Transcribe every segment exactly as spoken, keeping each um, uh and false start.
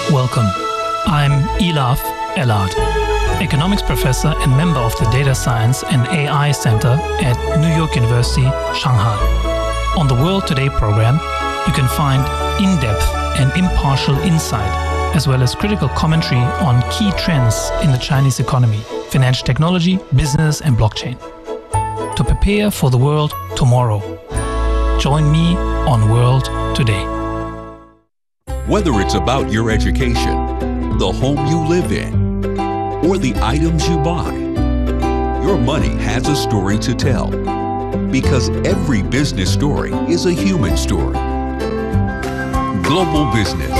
Welcome. I'm Elaf Elad, economics professor and member of the Data Science and A I Center at New York University, Shanghai. On the World Today program, you can find in-depth and impartial insight, as well as critical commentary on key trends in the Chinese economy, financial technology, business, and blockchain. To prepare for the world tomorrow, join me on World Today. Whether it's about your education, the home you live in, or the items you buy, your money has a story to tell. Because every business story is a human story. Global Business.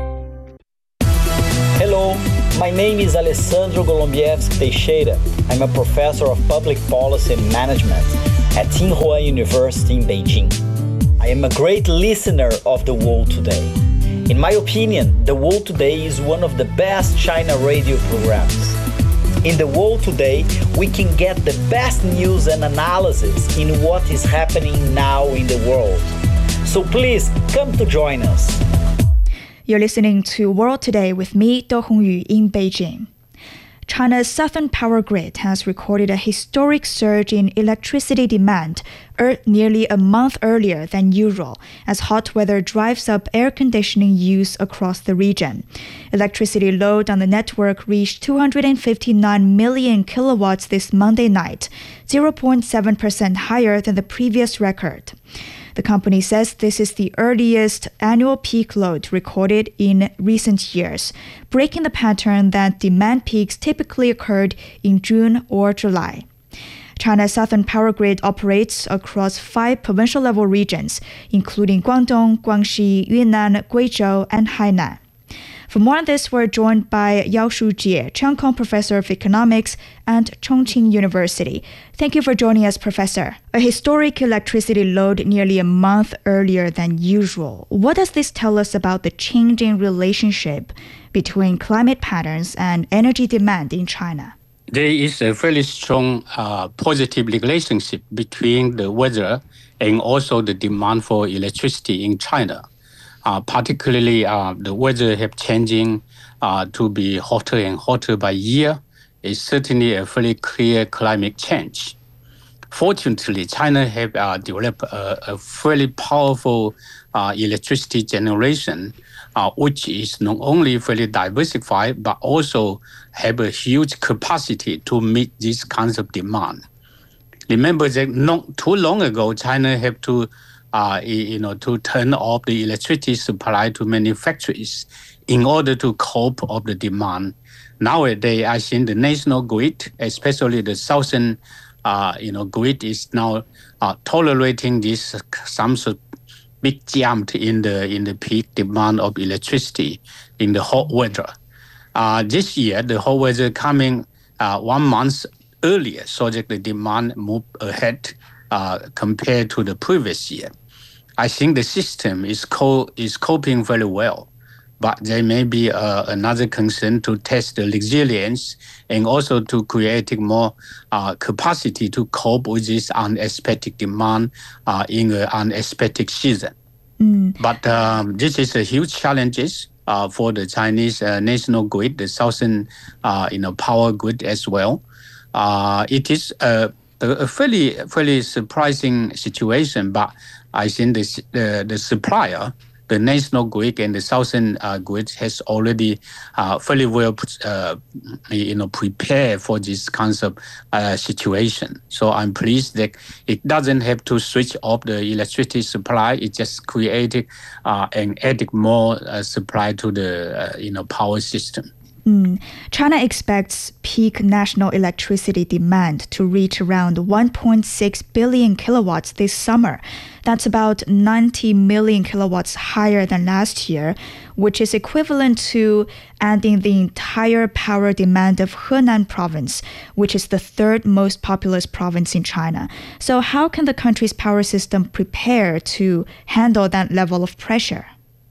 Hello, my name is Alessandro Golombieski Teixeira. I'm a professor of public policy and management at Tsinghua University in Beijing. I am a great listener of The World Today. In my opinion, The World Today is one of the best China radio programs. In The World Today, we can get the best news and analysis in what is happening now in the world. So please, come to join us. You're listening to World Today with me, Do Hongyu, in Beijing. China's southern power grid has recorded a historic surge in electricity demand er- nearly a month earlier than usual, as hot weather drives up air conditioning use across the region. Electricity load on the network reached two hundred fifty-nine million kilowatts this Monday night, zero point seven percent higher than the previous record. The company says this is the earliest annual peak load recorded in recent years, breaking the pattern that demand peaks typically occurred in June or July. China's southern power grid operates across five provincial-level regions, including Guangdong, Guangxi, Yunnan, Guizhou, and Hainan. For more on this, we're joined by Yao Shujie, Cheung Kong Professor of Economics at Chongqing University. Thank you for joining us, Professor. A historic electricity load nearly a month earlier than usual. What does this tell us about the changing relationship between climate patterns and energy demand in China? There is a very strong uh, positive relationship between the weather and also the demand for electricity in China. Uh, particularly, uh, the weather have changing uh, to be hotter and hotter by year. It's certainly a very clear climate change. Fortunately, China have uh, developed a, a very powerful uh, electricity generation, uh, which is not only very diversified, but also have a huge capacity to meet these kinds of demand. Remember that not too long ago, China have to Uh, you know, to turn off the electricity supply to many factories in order to cope of the demand. Nowadays, I think the national grid, especially the southern, uh, you know, grid, is now uh, tolerating this uh, some sort of big jump in the in the peak demand of electricity in the hot weather. Uh, this year, the hot weather coming uh, one month earlier, so that the demand moved ahead uh, compared to the previous year. I think the system is co- is coping very well, but there may be uh, another concern to test the resilience and also to create more uh, capacity to cope with this unexpected demand uh, in an unexpected season. Mm. But um, this is a huge challenge uh, for the Chinese uh, national grid, the southern uh, you know, power grid as well. Uh, it is a, a fairly, fairly surprising situation, but I think the, the, the supplier, the national grid and the southern uh, grid has already uh, fairly well uh, you know, prepared for this kind of uh, situation. So I'm pleased that it doesn't have to switch off the electricity supply. It just created uh, and added more uh, supply to the uh, you know, power system. Mm. China expects peak national electricity demand to reach around one point six billion kilowatts this summer. That's about ninety million kilowatts higher than last year, which is equivalent to adding the entire power demand of Henan province, which is the third most populous province in China. So how can the country's power system prepare to handle that level of pressure?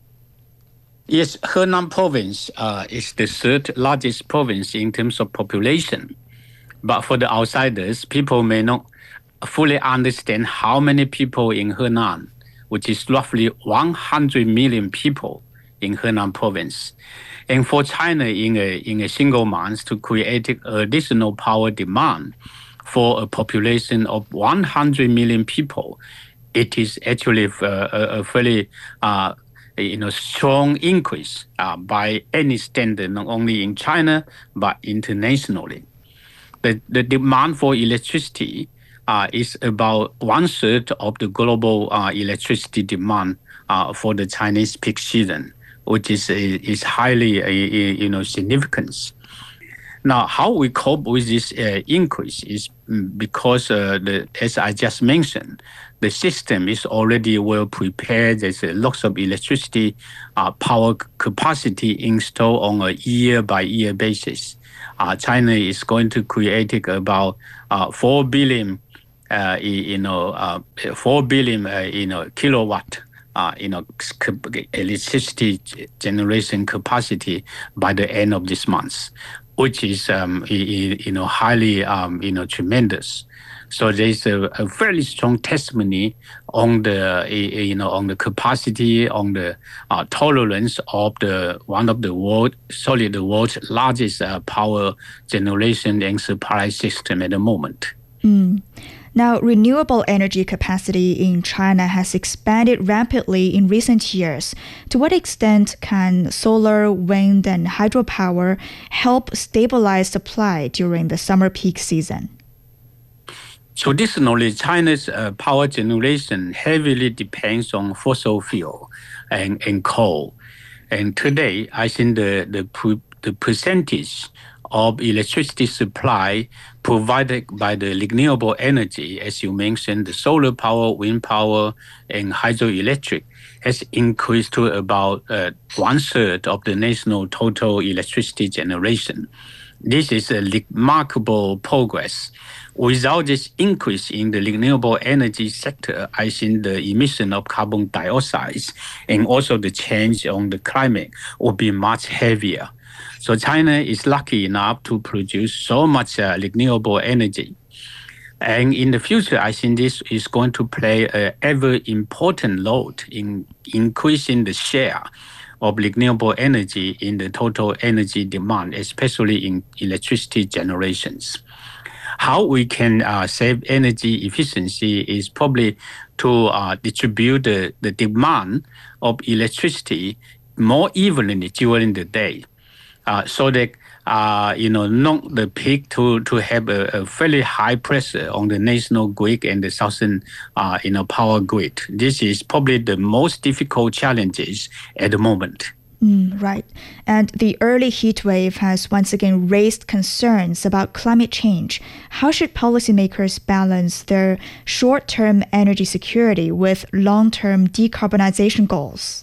Yes, Henan province uh, is the third largest province in terms of population. But for the outsiders, people may not fully understand how many people in Henan, which is roughly one hundred million people in Henan province. And for China, in a in a single month, to create additional power demand for a population of one hundred million people, it is actually a, a, a fairly uh, you know strong increase uh, by any standard, not only in China but internationally. The the demand for electricity uh, is about one third of the global uh, electricity demand uh, for the Chinese peak season, which is is highly uh, you know significant. Now, how we cope with this uh, increase is because, uh, the, as I just mentioned, the system is already well prepared. There's uh, lots of electricity uh, power capacity installed on a year-by-year basis. Uh, China is going to create about uh, four billion, uh, you know, uh, four billion, uh, you know, kilowatt. Uh, you know, electricity generation capacity by the end of this month, which is um, you know highly um, you know tremendous. So there's a, a very strong testimony on the you know on the capacity, on the uh, tolerance of the one of the world, sorry, the world's largest uh, power generation and supply system at the moment. Mm. Now, renewable energy capacity in China has expanded rapidly in recent years. To what extent can solar, wind, and hydropower help stabilize supply during the summer peak season? Traditionally, China's uh, power generation heavily depends on fossil fuel and, and coal. And today, I think the, the, the percentage of electricity supply provided by the renewable energy, as you mentioned, the solar power, wind power, and hydroelectric, has increased to about uh, one third of the national total electricity generation. This is a remarkable progress. Without this increase in the renewable energy sector, I think the emission of carbon dioxide and also the change on the climate will be much heavier. So China is lucky enough to produce so much uh, renewable energy. And in the future, I think this is going to play an ever important role in increasing the share of renewable energy in the total energy demand, especially in electricity generations. How we can uh, save energy efficiency is probably to uh, distribute the, the demand of electricity more evenly during the day. Uh, so that uh, you know, not the peak to to have a, a fairly high pressure on the national grid and the southern uh, you know power grid. This is probably the most difficult challenges at the moment. Mm, right. And the early heat wave has once again raised concerns about climate change. How should policymakers balance their short-term energy security with long-term decarbonization goals?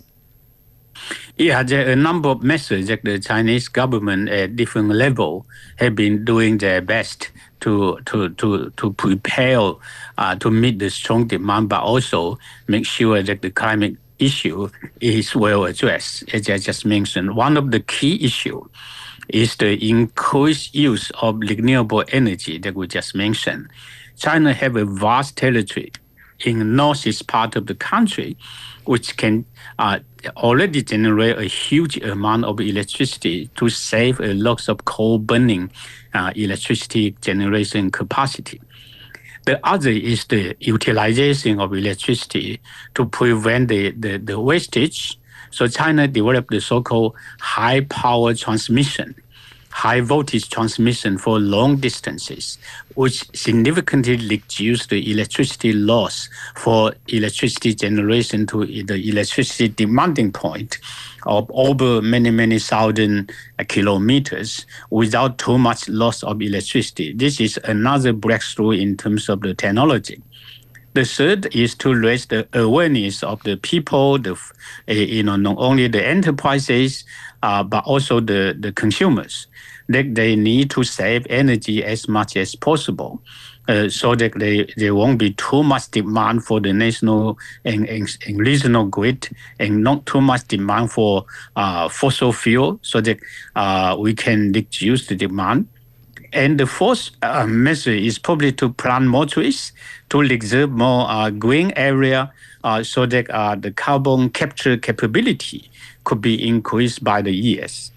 Yeah, there are a number of measures that the Chinese government at different levels have been doing their best to to to to prepare uh, to meet the strong demand, but also make sure that the climate issue is well addressed. As I just mentioned, one of the key issues is the increased use of renewable energy that we just mentioned. China have a vast territory in the northeast part of the country, which can uh, already generate a huge amount of electricity to save a lot of coal burning uh, electricity generation capacity. The other is the utilization of electricity to prevent the, the, the wastage. So China developed the so-called high power transmission, high voltage transmission for long distances, which significantly reduce the electricity loss for electricity generation to the electricity demanding point of over many, many thousand kilometers without too much loss of electricity. This is another breakthrough in terms of the technology. The third is to raise the awareness of the people, the uh, you know, not only the enterprises, uh, but also the, the consumers, that they need to save energy as much as possible, uh, so that they, there won't be too much demand for the national and, and, and regional grid, and not too much demand for uh, fossil fuel, so that uh, we can reduce the demand. And the fourth uh, measure is probably to plant more trees, to reserve more uh, green area, uh, so that uh, the carbon capture capability could be increased by the years.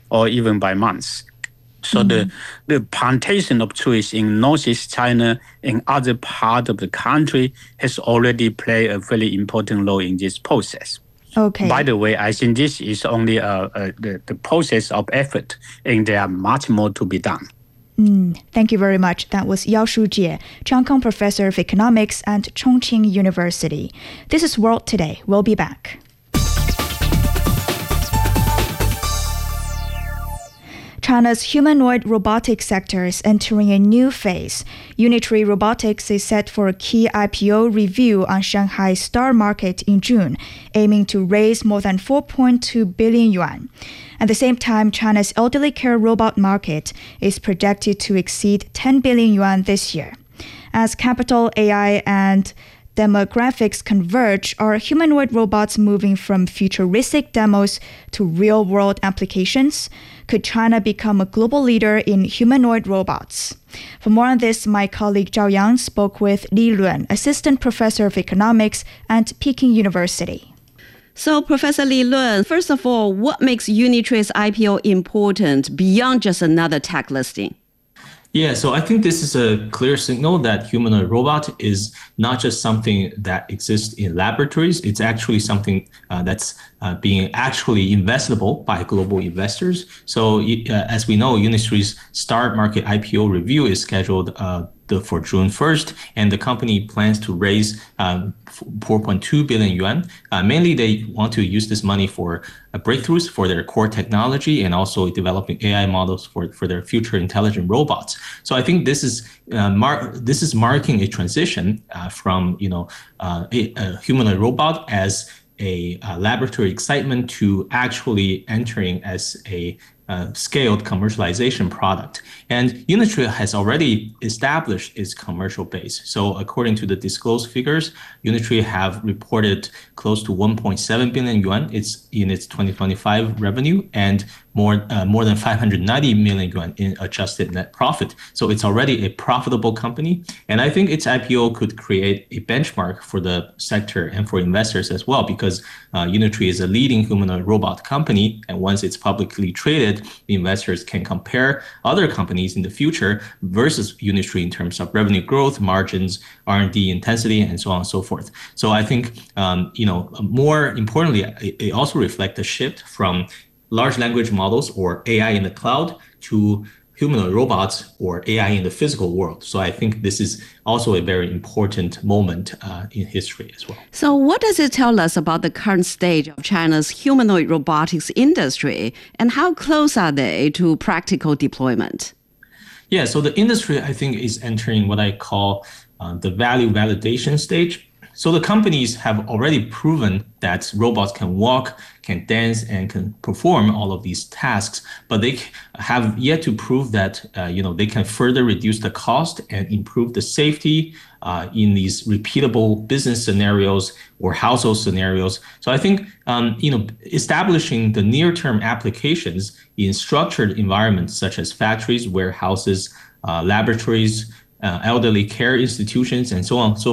or even by months. So mm-hmm. the, the plantation of trees in Northeast China and other parts of the country has already played a very important role in this process. Okay. By the way, I think this is only uh, uh, the, the process of effort, and there are much more to be done. Mm, thank you very much. That was Yao Shujie, Chiang Kong Professor of Economics at Chongqing University. This is World Today. We'll be back. China's humanoid robotics sector is entering a new phase. Unitree Robotics is set for a key I P O review on Shanghai Star Market in June, aiming to raise more than four point two billion yuan. At the same time, China's elderly care robot market is projected to exceed ten billion yuan this year. As capital, A I, and demographics converge, are humanoid robots moving from futuristic demos to real-world applications? Could China become a global leader in humanoid robots? For more on this, my colleague Zhao Yang spoke with Li Luan, Assistant Professor of Economics at Peking University. So, Professor Li Luan, first of all, what makes Unitree's I P O important beyond just another tech listing? Yeah, so I think this is a clear signal that humanoid robot is not just something that exists in laboratories. It's actually something uh, that's uh, being actually investable by global investors. So uh, as we know, Unitree's Star Market I P O review is scheduled uh, the, for June first, and the company plans to raise um, four point two billion yuan. Uh, mainly, they want to use this money for uh, breakthroughs for their core technology and also developing A I models for, for their future intelligent robots. So I think this is uh, mar- this is marking a transition uh, from you know uh, a, a humanoid robot as a uh, laboratory excitement to actually entering as a Uh, scaled commercialization product. And Unitree has already established its commercial base. So according to the disclosed figures, Unitree have reported close to one point seven billion yuan it's in its twenty twenty-five revenue and more uh, more than five hundred ninety million yuan in adjusted net profit. So it's already a profitable company. And I think its I P O could create a benchmark for the sector and for investors as well, because uh, Unitree is a leading humanoid robot company. And once it's publicly traded, the investors can compare other companies in the future versus Unitree in terms of revenue growth, margins, R and D intensity, and so on and so forth. So I think, um, you know, more importantly, it, it also reflects a shift from large language models or A I in the cloud to humanoid robots or A I in the physical world. So I think this is also a very important moment uh, in history as well. So what does it tell us about the current stage of China's humanoid robotics industry, and how close are they to practical deployment? Yeah, so the industry, I think, is entering what I call uh, the value validation stage. So the companies have already proven that robots can walk, can dance, and can perform all of these tasks, but they have yet to prove that uh, you know they can further reduce the cost and improve the safety uh, in these repeatable business scenarios or household scenarios. So I think um, you know establishing the near-term applications in structured environments such as factories, warehouses, uh, laboratories, uh, elderly care institutions, and so on. So